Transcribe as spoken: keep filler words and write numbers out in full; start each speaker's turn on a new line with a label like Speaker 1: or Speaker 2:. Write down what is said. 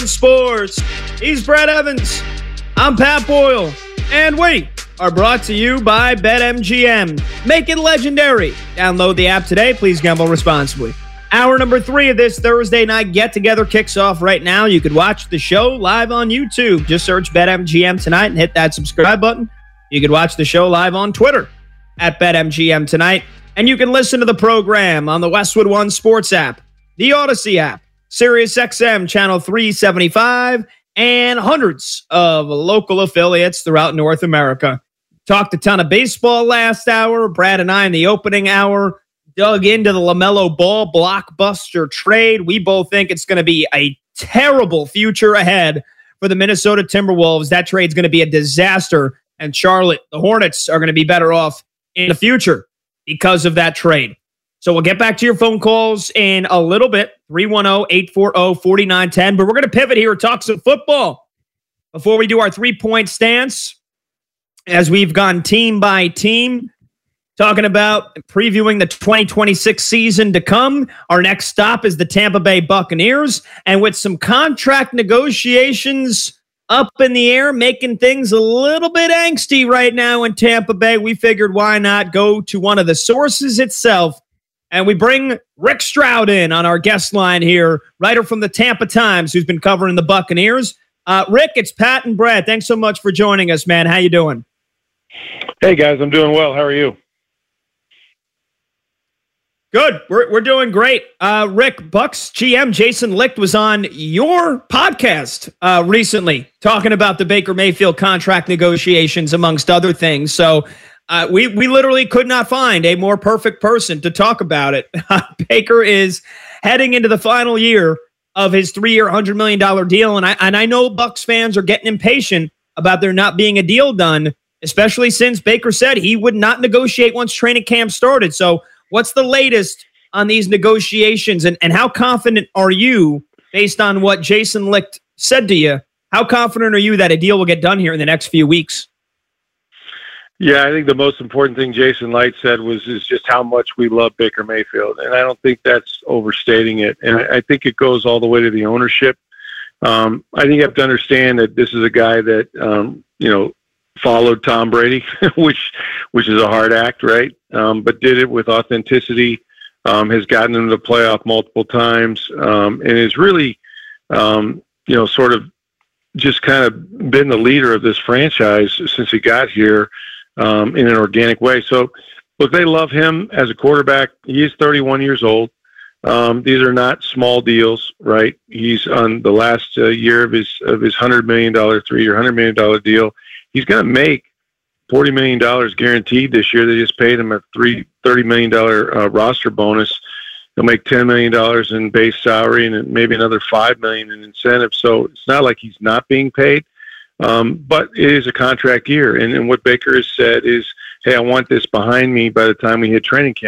Speaker 1: Sports. He's Brad Evans. I'm Pat Boyle. And we are brought to you by BetMGM. Make it legendary. Download the app today. Please gamble responsibly. Hour number three of this Thursday night get-together kicks off right now. You could watch the show live on YouTube. Just search BetMGM tonight and hit that subscribe button. You could watch the show live on Twitter at BetMGM tonight. And you can listen to the program on the Westwood One Sports app, the Odyssey app, SiriusXM Channel three seventy-five, and hundreds of local affiliates throughout North America. Talked a ton of baseball last hour. Brad and I in the opening hour dug into the LaMelo Ball blockbuster trade. We both think it's going to be a terrible future ahead for the Minnesota Timberwolves. That trade's going to be a disaster, and Charlotte, the Hornets, are going to be better off in the future because of that trade. So we'll get back to your phone calls in a little bit, three one zero, eight four zero, four nine one zero. But we're going to pivot here and talk some football before we do our three-point stance, as we've gone team by team, talking about previewing the twenty twenty-six season to come. Our next stop is the Tampa Bay Buccaneers, and with some contract negotiations up in the air, making things a little bit angsty right now in Tampa Bay, we figured why not go to one of the sources itself. And we bring Rick Stroud in on our guest line here, writer from the Tampa Times, who's been covering the Buccaneers. Uh, Rick, it's Pat and Brad. Thanks so much for joining us, man. How you doing?
Speaker 2: Hey, guys. I'm doing well. How are you?
Speaker 1: Good. We're we're doing great. Uh, Rick, Bucks G M Jason Licht was on your podcast uh, recently talking about the Baker Mayfield contract negotiations, amongst other things. So Uh, we we literally could not find a more perfect person to talk about it. Baker is heading into the final year of his three-year, one hundred million dollars deal, and I and I know Bucs fans are getting impatient about there not being a deal done, especially since Baker said he would not negotiate once training camp started. So what's the latest on these negotiations, and, and how confident are you, based on what Jason Licht said to you, how confident are you that a deal will get done here in the next few weeks?
Speaker 2: Yeah, I think the most important thing Jason Licht said was is just how much we love Baker Mayfield, and I don't think that's overstating it. And I, I think it goes all the way to the ownership. Um, I think you have to understand that this is a guy that um, you know followed Tom Brady, which which is a hard act, right? Um, but did it with authenticity. Um, has gotten into the playoff multiple times, um, and is really um, you know sort of just kind of been the leader of this franchise since he got here. Um, in an organic way. So, look, they love him as a quarterback. He is thirty-one years old. Um, these are not small deals, right? He's on the last uh, year of his of his one hundred million dollars, three-year, one hundred million dollars deal. He's going to make forty million dollars guaranteed this year. They just paid him a three, thirty million dollars uh, roster bonus. He'll make ten million dollars in base salary and maybe another five million dollars in incentives. So, it's not like he's not being paid. Um, but it is a contract year, and, and what Baker has said is, hey, I want this behind me by the time we hit training camp.